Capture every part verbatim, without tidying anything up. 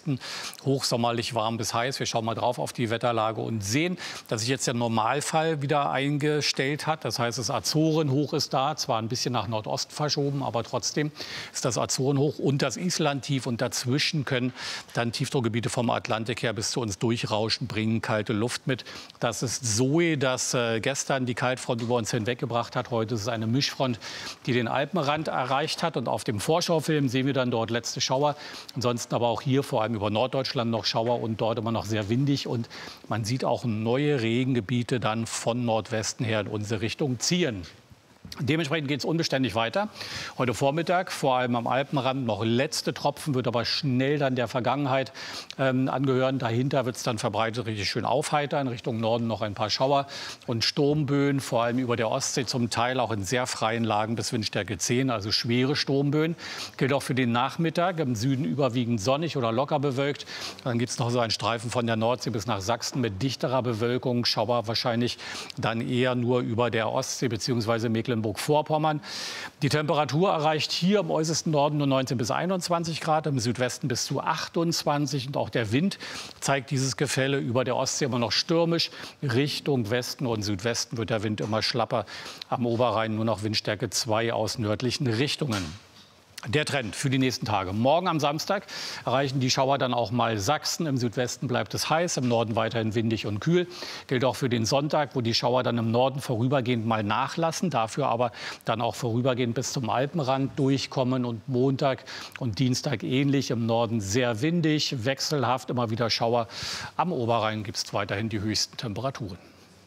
Südwesten hochsommerlich warm bis heiß. Wir schauen mal drauf auf die Wetterlage und sehen, dass sich jetzt der Normalfall wieder eingestellt hat. Das heißt, das Azorenhoch ist da, zwar ein bisschen nach Nordost verschoben, aber trotzdem ist das Azorenhoch und das Islandtief. Und dazwischen können dann Tiefdruckgebiete vom Atlantik her bis zu uns durchrauschen, bringen kalte Luft mit. Das ist Zoe, das äh, gestern die Kaltfront über uns hinweggebracht hat. Heute ist es eine Mischfront, die den Alpenrand erreicht hat. Und auf dem Vorschaufilm sehen wir dann dort letzte Schauer. Ansonsten aber auch hier vor allem über Norddeutschland noch Schauer und dort immer noch sehr windig. Und man sieht auch neue Regengebiete dann von Nordwesten her in unsere Richtung ziehen. Dementsprechend geht es unbeständig weiter. Heute Vormittag, vor allem am Alpenrand, noch letzte Tropfen, wird aber schnell dann der Vergangenheit ähm, angehören. Dahinter wird es dann verbreitet richtig schön aufheitern. Richtung Norden noch ein paar Schauer und Sturmböen, vor allem über der Ostsee, zum Teil auch in sehr freien Lagen bis Windstärke zehn, also schwere Sturmböen. Gilt auch für den Nachmittag, im Süden überwiegend sonnig oder locker bewölkt. Dann gibt es noch so einen Streifen von der Nordsee bis nach Sachsen mit dichterer Bewölkung. Schauer wahrscheinlich dann eher nur über der Ostsee bzw. Mecklenburg-Vorpommern. Die Temperatur erreicht hier im äußersten Norden nur neunzehn bis einundzwanzig Grad, im Südwesten bis zu achtundzwanzig. Und auch der Wind zeigt dieses Gefälle über der Ostsee immer noch stürmisch. Richtung Westen und Südwesten wird der Wind immer schlapper. Am Oberrhein nur noch Windstärke zwei aus nördlichen Richtungen. Der Trend für die nächsten Tage. Morgen am Samstag erreichen die Schauer dann auch mal Sachsen. Im Südwesten bleibt es heiß, im Norden weiterhin windig und kühl. Gilt auch für den Sonntag, wo die Schauer dann im Norden vorübergehend mal nachlassen, dafür aber dann auch vorübergehend bis zum Alpenrand durchkommen. Und Montag und Dienstag ähnlich, im Norden sehr windig, wechselhaft, immer wieder Schauer. Am Oberrhein gibt es weiterhin die höchsten Temperaturen.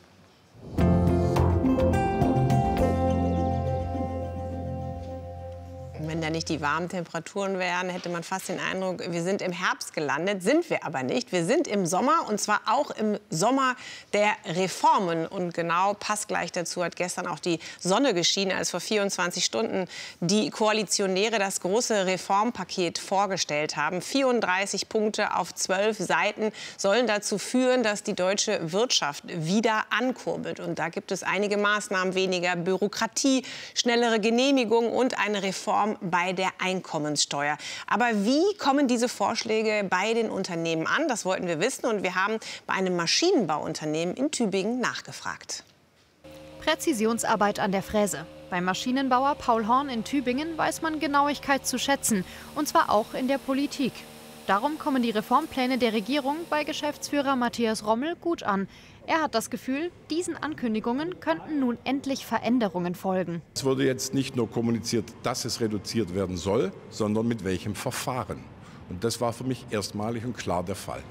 Wenn da nicht die warmen Temperaturen wären, hätte man fast den Eindruck, wir sind im Herbst gelandet. Sind wir aber nicht. Wir sind im Sommer, und zwar auch im Sommer der Reformen. Und genau passgleich dazu hat gestern auch die Sonne geschienen, als vor vierundzwanzig Stunden die Koalitionäre das große Reformpaket vorgestellt haben. vierunddreißig Punkte auf zwölf Seiten sollen dazu führen, dass die deutsche Wirtschaft wieder ankurbelt. Und da gibt es einige Maßnahmen: weniger Bürokratie, schnellere Genehmigungen und eine Reform bei der Einkommenssteuer. Aber wie kommen diese Vorschläge bei den Unternehmen an? Das wollten wir wissen, und wir haben bei einem Maschinenbauunternehmen in Tübingen nachgefragt. Präzisionsarbeit an der Fräse. Beim Maschinenbauer Paul Horn in Tübingen weiß man Genauigkeit zu schätzen, und zwar auch in der Politik. Darum kommen die Reformpläne der Regierung bei Geschäftsführer Matthias Rommel gut an. Er hat das Gefühl, diesen Ankündigungen könnten nun endlich Veränderungen folgen. Es wurde jetzt nicht nur kommuniziert, dass es reduziert werden soll, sondern mit welchem Verfahren. Und das war für mich erstmalig und klar der Fall.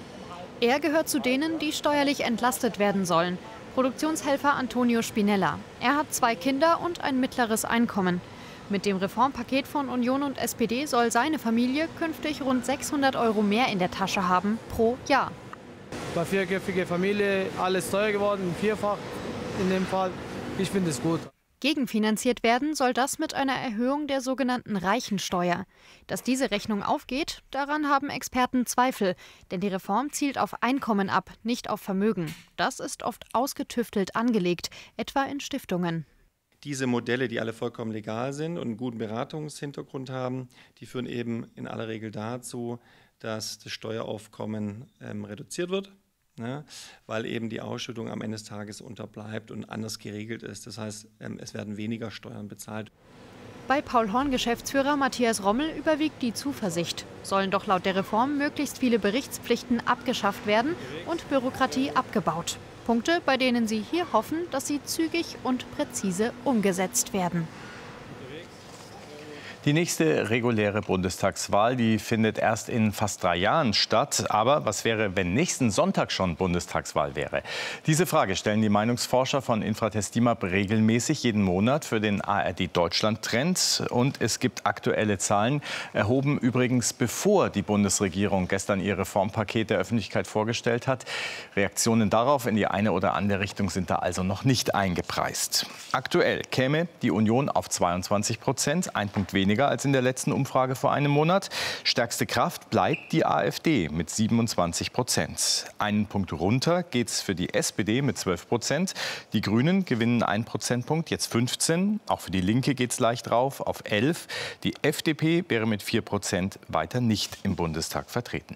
Er gehört zu denen, die steuerlich entlastet werden sollen. Produktionshelfer Antonio Spinella. Er hat zwei Kinder und ein mittleres Einkommen. Mit dem Reformpaket von Union und S P D soll seine Familie künftig rund sechshundert Euro mehr in der Tasche haben pro Jahr. Bei vierköpfiger Familie alles teuer geworden, vierfach in dem Fall. Ich finde es gut. Gegenfinanziert werden soll das mit einer Erhöhung der sogenannten Reichensteuer. Dass diese Rechnung aufgeht, daran haben Experten Zweifel. Denn die Reform zielt auf Einkommen ab, nicht auf Vermögen. Das ist oft ausgetüftelt angelegt, etwa in Stiftungen. Diese Modelle, die alle vollkommen legal sind und einen guten Beratungshintergrund haben, die führen eben in aller Regel dazu, dass das Steueraufkommen ähm, reduziert wird, ne, weil eben die Ausschüttung am Ende des Tages unterbleibt und anders geregelt ist. Das heißt, ähm, es werden weniger Steuern bezahlt. Bei Paul Horn-Geschäftsführer Matthias Rommel überwiegt die Zuversicht. Sollen doch laut der Reform möglichst viele Berichtspflichten abgeschafft werden und Bürokratie abgebaut. Punkte, bei denen sie hier hoffen, dass sie zügig und präzise umgesetzt werden. Die nächste reguläre Bundestagswahl, die findet erst in fast drei Jahren statt. Aber was wäre, wenn nächsten Sonntag schon Bundestagswahl wäre? Diese Frage stellen die Meinungsforscher von Infratest DIMAP regelmäßig jeden Monat für den A R D-Deutschland-Trend. Und es gibt aktuelle Zahlen, erhoben übrigens bevor die Bundesregierung gestern ihr Reformpaket der Öffentlichkeit vorgestellt hat. Reaktionen darauf in die eine oder andere Richtung sind da also noch nicht eingepreist. Aktuell käme die Union auf zweiundzwanzig Prozent, ein Punkt weniger als in der letzten Umfrage vor einem Monat. Stärkste Kraft bleibt die AfD mit siebenundzwanzig Prozent. Einen Punkt runter geht es für die S P D mit zwölf Prozent. Die Grünen gewinnen einen Prozentpunkt, jetzt fünfzehn. Auch für die Linke geht es leicht rauf auf elf. Die F D P wäre mit vier Prozent weiter nicht im Bundestag vertreten.